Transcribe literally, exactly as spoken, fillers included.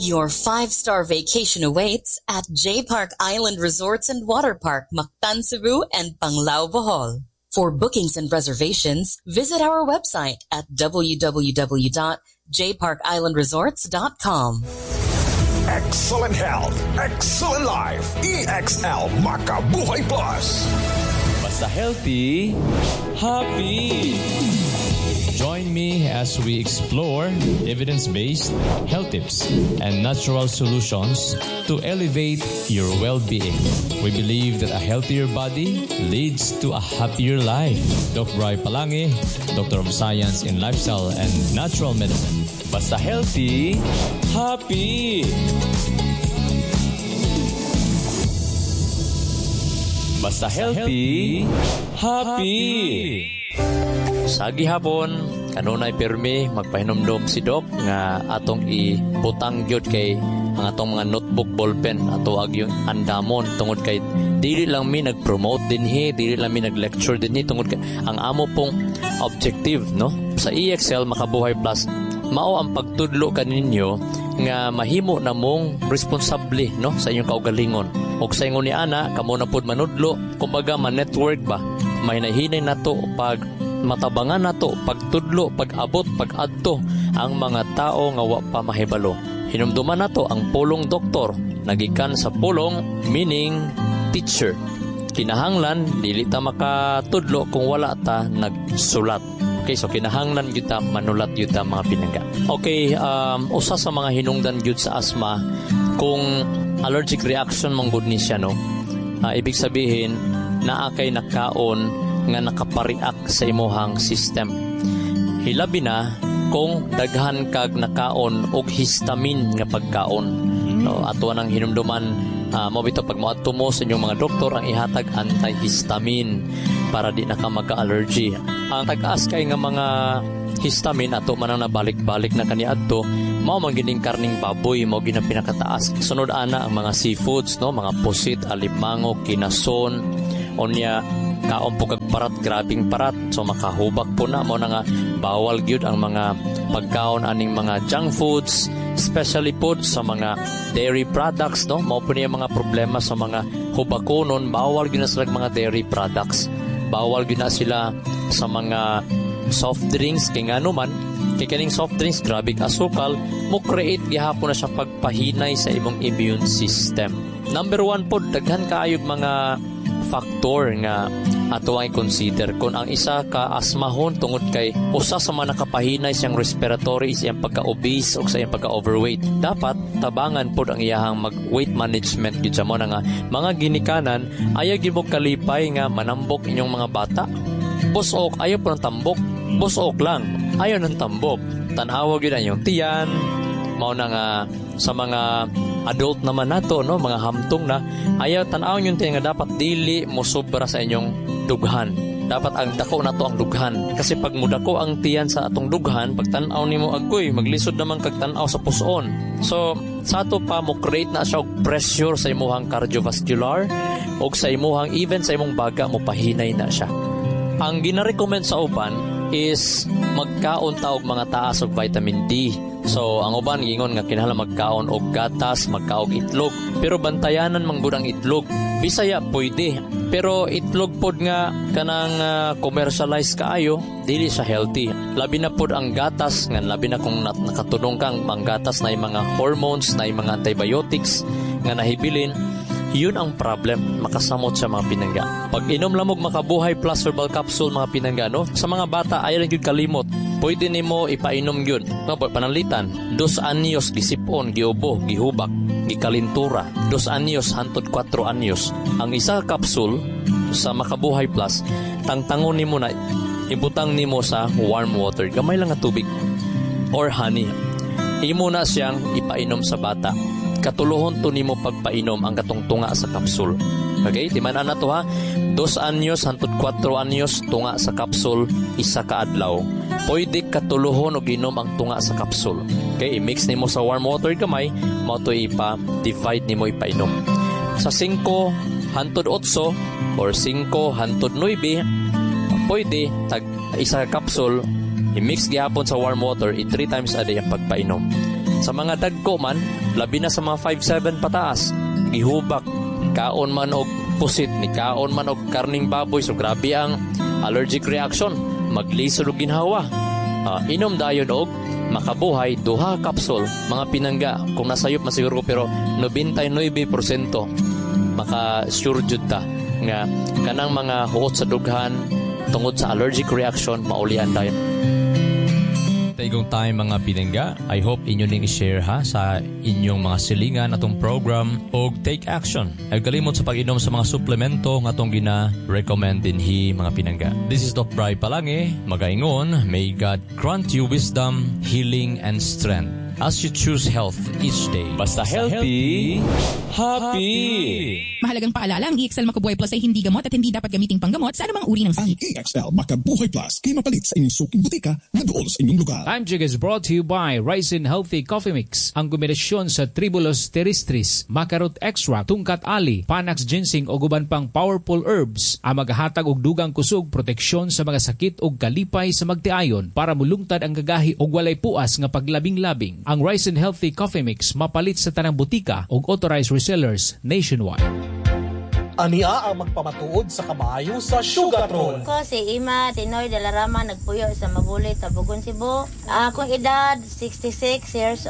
Your five-star vacation awaits at J Park Island Resorts and Water Park, Mactan, Cebu, and Panglao, Bohol. For bookings and reservations, visit our website at w w w dot j park island resorts dot com. Excellent health, excellent life. E X L Makabuhay Plus. Basta healthy, happy. Join me as we explore evidence-based health tips and natural solutions to elevate your well-being. We believe that a healthier body leads to a happier life. Doctor Bri Palangi, Doctor of Science in Lifestyle and Natural Medicine. Basta healthy, happy. Basta healthy, happy. Sa gihapon, kanunay pirmi magpahinumdum si Doc nga atong ibutang gyud kay ang atong mga notebook ballpen ato ag yung andamon tungod kay dili lang mi nag-promote dinhi, dili lang mi nag-lecture dinhi tungod kay ang amo pong objective no sa E X L Makabuhay Plus mao ang pagtudlo kaninyo nga mahimo na mong responsable no sa inyong kaugalingon og sa ingon ni ana kamo na pud manudlo kumbaga man-network ba may nahinay nato pag matabangan nato pagtudlo, pag-abot, pag-adto ang mga tao nga wa pa mahibalo. Hinumduman nato ang pulong doktor nagikan sa pulong meaning teacher. Kinahanglan dili ta makatudlo kung wala ta nagsulat. Okay, so kinahanglan gyud ta manulat gyud ta mga pinangga. Okay, um usa sa mga hinungdan gyud sa asthma kung allergic reaction mong gud ni siya no. Uh, ibig sabihin naa kay nakaon nga nakapariak sa imuhang system. Hilabi na kung daghan kag nakaon og histamine nga pagkaon. No, ato nang hinumduman uh, mo bitaw pag moadto mo sa inyong mga doktor ang ihatag antihistamine para di na ka magka-allergy. Ang tag-as kay nga mga histamine ato man ang nabalik-balik na kaniadto mao man gining karning baboy mao ginang pinakataas. Sunod ana ang mga seafoods no, mga pusit, alimango, kinason, onya kaon po kag parat, grabing parat. So makahubak po na mo na nga bawal gyud ang mga pagkaon aning mga junk foods, especially po sa mga dairy products no. Mao po niya mga problema sa mga hubakonon, bawal gyud na sila mga dairy products. Bawal gyud na sila sa mga soft drinks kay ngano man kay kaning soft drinks grabe asukal mo create gihapon na siya pagpahinay sa imong immune system. Number one po daghan kaayog mga factor nga ato ang i-consider kung ang isa ka asmahon tungod kay usa sa mga nakapahinay siyang respiratory is iyang pagka-obese o sa iyang pagka-overweight. Dapat tabangan po ang iyahang mag-weight management gyud sa mo nga mga ginikanan ayaw gyud mo kalipay nga manambok inyong mga bata. Busok ayaw po ng tambok. Busok lang ayaw ng tambok. Tanawa gyud ang iyong tiyan. Mao na nga sa mga adult naman nato no, mga hamtong na ayaw tan-awon yung tiyan nga dapat dili mo sobra sa inyong dughan. Dapat ang dako nato ang dughan kasi pag mudako ang tiyan sa atong dughan pag tan-aw nimo agoy maglisod naman kag tan-aw sa puson. So sa ato pa mo create na siya og pressure sa imong cardiovascular og sa imong even sa imong baga mo pahinay na siya. Ang gina-recommend sa uban is magkaon ta og mga taas og vitamin D. So ang uban gingon nga kinahanglan magkaon og gatas, magkaog itlog. Pero bantayanan man gud ang itlog. Bisaya pwede. Pero itlog pod nga kanang uh, commercialized kaayo, dili siya healthy. Labi na pod ang gatas, nga labi na kung nat- nakatulong kang ang gatas na yung mga hormones, na yung mga antibiotics nga nahibilin. Yun ang problem, makasamot sa mga pinangga. Pag inom lamog Makabuhay Plus Herbal Capsule mga pinangga, no? Sa mga bata, ayaw lang yun kalimot. Pwede nimo ipainom yun. No, pananglitan, dos anyos gisipon, giubo, gihubak, gikalintura. Dos anyos, hantod kwatro anyos. Ang isa capsule sa Makabuhay Plus, tangtangon nimo na, ibutang nimo sa warm water. Gamay lang nga tubig or honey. Imo na siyang ipainom sa bata. Katuluhon to nimo pagpainom ang katong tunga sa kapsul. Okay, timan na to ha. Dos anyos hantod kwatro anyos tunga sa kapsul isa ka adlaw. Pwede katuluhon og inom ang tunga sa kapsul. Okay, i-mix nimo sa warm water gamay, mao to ipa-divide nimo ipainom. Sa singko hantod otso or singko hantod nueve, pwede tag isa ka kapsul i-mix gihapon sa warm water i three times a day ang pagpainom. Sa mga dagko man, labi na sa mga five seven pataas, gihubak, kaon man og pusit, ni kaon man og karning baboy, so grabe ang allergic reaction, maglisod og ginhawa. Uh, inom dayon og makabuhay duha kapsul, mga pinangga, kung nasayop masiguro ko, pero ninety-nine percent maka sure jud ta nga kanang mga huot sa dughan tungod sa allergic reaction maulian dayon. Taigong time mga pinangga, I hope inyo ning i-share ha sa inyong mga silingan atong program og take action. Ay kalimot sa pag-inom sa mga suplemento nga atong gina-recommend dinhi mga pinangga. This is Doc Bry Palange, magaingon, may God grant you wisdom, healing and strength as you choose health each day. Basta healthy, happy! Mahalagang paalala, ang E X L Makabuhay Plus ay hindi gamot at hindi dapat gamiting panggamot sa anumang uri ng Ang sakit. E X L Makabuhay Plus kay mapalit sa inyong suking butika na dool sa inyong lugar. Time check is brought to you by Ryzen Healthy Coffee Mix. Ang kombinasyon sa Tribulus terrestris, Macarot Extract, Tungkat Ali, Panax Ginseng o guban pang powerful herbs ang maghatag og dugang kusog proteksyon sa mga sakit og kalipay sa magtiayon para mulungtad ang gagahi og walay puas nga paglabing-labing. Ang Ryzen Healthy Coffee Mix mapalit sa tanang butika og authorized resellers nationwide. Ania ang magpamatuod sa kamayo sa Sugartron. Ko si Ima Tinoy de la Rama, nagpuyo sa Mabulit, Tabugon, Cebu. Akong edad sixty-six years